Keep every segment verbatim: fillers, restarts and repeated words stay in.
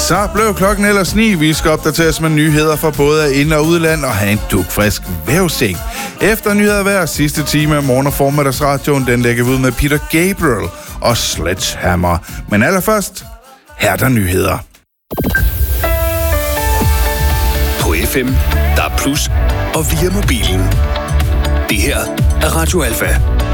Så blev klokken ellers ni. Vi skal opdateres med nyheder fra både ind- og udland og have en dugfrisk vævseng. Efter nyheder hver sidste time af morgen- og formiddagsradioen, den lægger vi ud med Peter Gabriel og Sledgehammer. Men allerførst, her er der nyheder. På F M, der er plus, og via mobilen. Det her er Radio Alfa.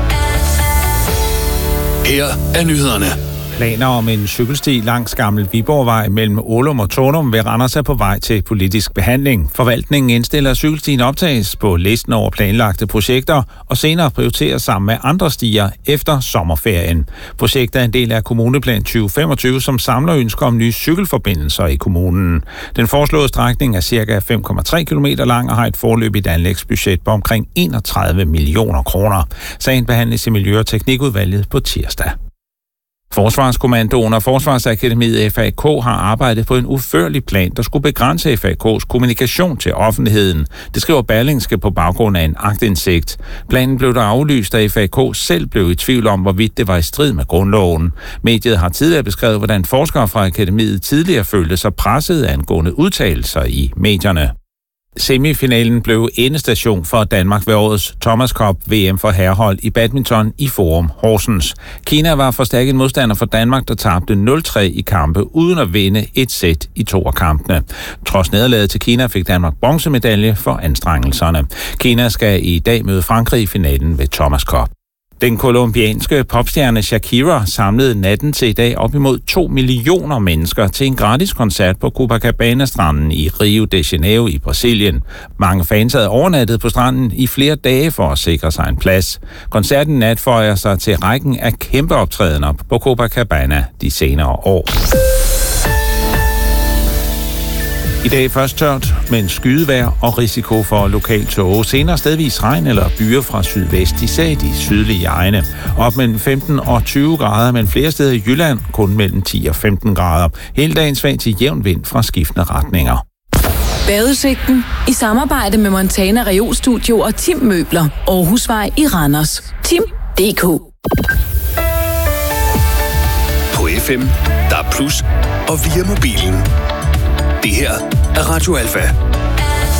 Her er nyhederne. Planer om en cykelsti langs Gammel Viborgvej mellem Ålum og Tornum ved Randers er på vej til politisk behandling. Forvaltningen indstiller cykelstien optages på listen over planlagte projekter og senere prioriteres sammen med andre stier efter sommerferien. Projektet er en del af Kommuneplan tyve femogtyve, som samler ønsker om nye cykelforbindelser i kommunen. Den foreslåede strækning er ca. fem komma tre kilometer lang og har et foreløbigt anlægsbudget på omkring enogtredive millioner kroner. Sagen behandles i Miljø- og Teknikudvalget på tirsdag. Forsvarskommandoen og Forsvarsakademiet F A K har arbejdet på en uførlig plan, der skulle begrænse F A K's kommunikation til offentligheden. Det skriver Berlingske på baggrund af en aktindsigt. Planen blev der aflyst, da F A K selv blev i tvivl om, hvorvidt det var i strid med grundloven. Mediet har tidligere beskrevet, hvordan forskere fra akademiet tidligere følte sig presset angående udtalelser i medierne. Semifinalen blev endestation for Danmark ved årets Thomas Cup V M for herrehold i badminton i Forum Horsens. Kina var forstærket modstander for Danmark, der tabte nul tre i kampe uden at vinde et sæt i to af kampene. Trods nederlaget til Kina fik Danmark bronzemedalje for anstrengelserne. Kina skal i dag møde Frankrig i finalen ved Thomas Cup. Den kolumbianske popstjerne Shakira samlede natten til i dag op imod to millioner mennesker til en gratis koncert på Copacabana-stranden i Rio de Janeiro i Brasilien. Mange fans havde overnattet på stranden i flere dage for at sikre sig en plads. Koncerten nat føjer sig til rækken af kæmpe optrædener på Copacabana de senere år. I dag først tørt, men skydevejr og risiko for lokal tåge. Senere stedvis regn eller byer fra sydvest, især i de sydlige egne. Op mellem femten og tyve grader, men flere steder i Jylland kun mellem ti og femten grader. Hele dagen svag til jævn vind fra skiftende retninger. Vejrudsigten i samarbejde med Montana Reolstudio og Tim Møbler. Aarhusvej i Randers. Tim punktum d k. På F M, der er plus, og via mobilen. Det her er Radio Alfa.